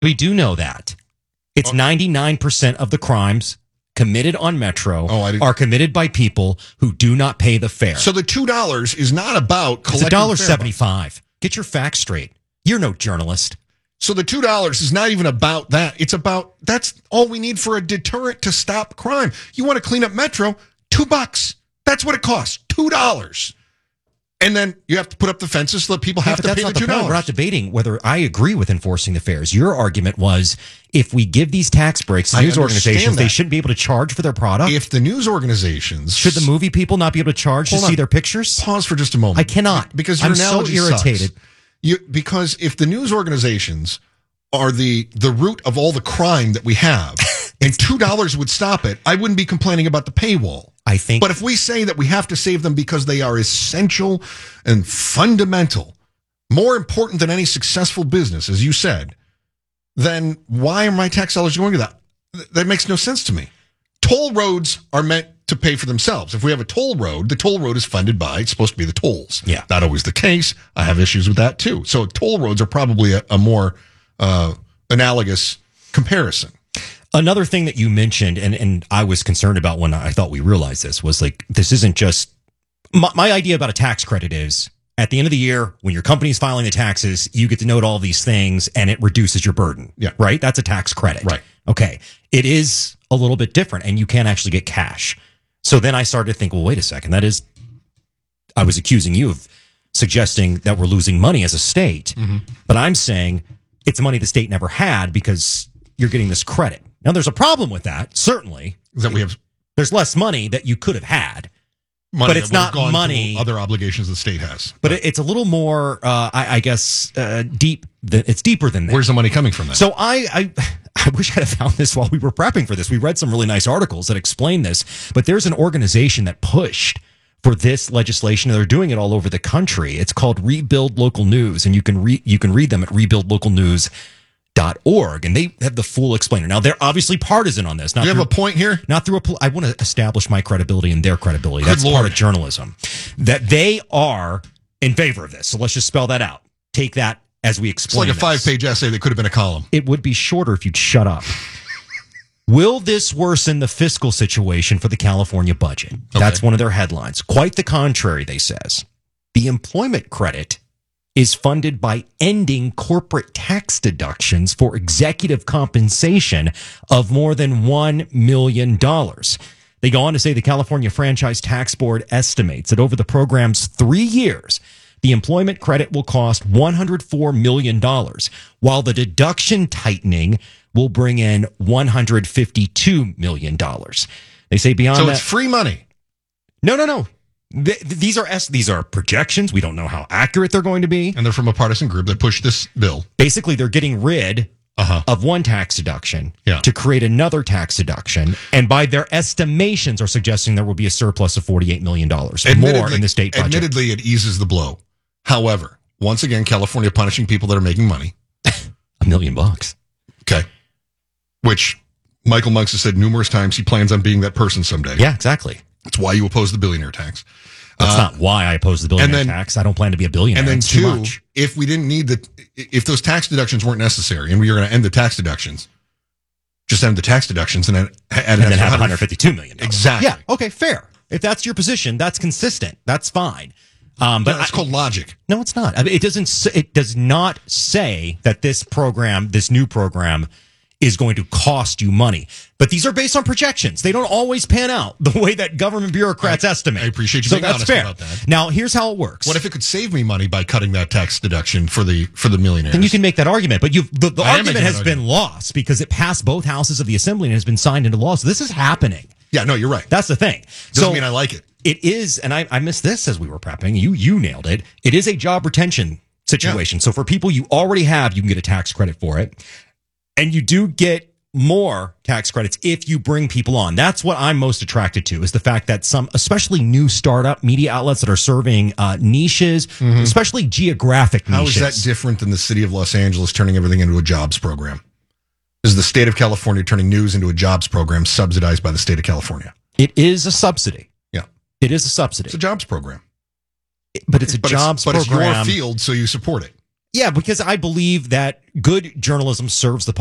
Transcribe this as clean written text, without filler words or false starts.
We do know that. It's 99% of the crimes committed on Metro are committed by people who do not pay the fare. So the $2 is not about collecting It's $1.75. Get your facts straight. You're no journalist. So the $2 is not even about that. It's about, that's all we need for a deterrent to stop crime. You want to clean up Metro, $2. That's what it costs, $2. And then you have to put up the fences so that people have to pay the $2. We're not debating whether I agree with enforcing the fares. Your argument was if we give these tax breaks to news organizations, they shouldn't be able to charge for their product. If the news organizations... Should the movie people not be able to charge to see their pictures? Pause for just a moment. I cannot. Because your analogy so irritated. Sucks. Because if the news organizations are the root of all the crime that we have, and $2 would stop it, I wouldn't be complaining about the paywall. I think. But if we say that we have to save them because they are essential and fundamental, more important than any successful business, as you said, then why are my tax dollars going to that? That makes no sense to me. Toll roads are meant to pay for themselves. If we have a toll road, the toll road is funded by, it's supposed to be the tolls. Yeah. Not always the case. I have issues with that too. So toll roads are probably a more analogous comparison. Another thing that you mentioned, and I was concerned about when I thought we realized this, was like, this isn't just, my idea about a tax credit is, at the end of the year, when your company's filing the taxes, you get to note all these things and it reduces your burden. Yeah. Right? That's a tax credit. Right. Okay. It is a little bit different and you can actually get cash. So then I started to think, well, wait a second. I was accusing you of suggesting that we're losing money as a state, but I'm saying it's money the state never had because you're getting this credit. Now, there's a problem with that, certainly. There's less money that you could have had, but it's not money. Other obligations the state has. But it's a little more, I guess, deep. It's deeper than that. Where's the money coming from then? So I wish I'd have found this while we were prepping for this. We read some really nice articles that explain this, but there's an organization that pushed for this legislation. They're doing it all over the country. It's called Rebuild Local News, and you can read them at rebuildlocalnews.org, and they have the full explainer. Now, they're obviously partisan on this. Do you have a point here? Not through I want to establish my credibility and their credibility. That's part of journalism. That they are in favor of this. So let's just spell that out. Take that as we explain. It's like a 5-page essay that could have been a column. It would be shorter if you'd shut up. Will this worsen the fiscal situation for the California budget? Okay. That's one of their headlines. Quite the contrary, they says. The employment credit is funded by ending corporate tax deductions for executive compensation of more than $1 million. They go on to say the California Franchise Tax Board estimates that over the program's 3 years, the employment credit will cost $104 million, while the deduction tightening will bring in $152 million. They say beyond that... So it's free money. No. These are projections. We don't know how accurate they're going to be. And they're from a partisan group that pushed this bill. Basically, they're getting rid of one tax deduction to create another tax deduction. And by their estimations are suggesting there will be a surplus of $48 million more in the state budget. Admittedly, it eases the blow. However, once again, California punishing people that are making money. $1 million. Okay. Which Michael Monks has said numerous times he plans on being that person someday. Yeah, exactly. That's why you oppose the billionaire tax. That's not why I oppose the billionaire tax. I don't plan to be a billionaire. And then too much. If we didn't need if those tax deductions weren't necessary and we were going to end the tax deductions, just end the tax deductions and then have $152 million. Exactly. Yeah. Okay. Fair. If that's your position, that's consistent. That's fine. But that's called logic. No, it's not. I mean, it does not say that this new program is going to cost you money. But these are based on projections. They don't always pan out the way that government bureaucrats estimate. I appreciate you being honest about that. Now, here's how it works. What if it could save me money by cutting that tax deduction for the millionaires? Then you can make that argument. But the argument has been lost because it passed both houses of the assembly and has been signed into law. So this is happening. Yeah, no, you're right. That's the thing. Doesn't mean I like it. It is, and I missed this as we were prepping. You nailed it. It is a job retention situation. Yeah. So for people you already have, you can get a tax credit for it. And you do get more tax credits if you bring people on. That's what I'm most attracted to, is the fact that some, especially new startup media outlets that are serving niches, especially geographic niches. How is that different than the city of Los Angeles turning everything into a jobs program? This is the state of California turning news into a jobs program subsidized by the state of California. It is a subsidy. Yeah. It is a subsidy. It's a jobs program. But it's a jobs program. But it's your field, so you support it. Yeah, because I believe that good journalism serves the public.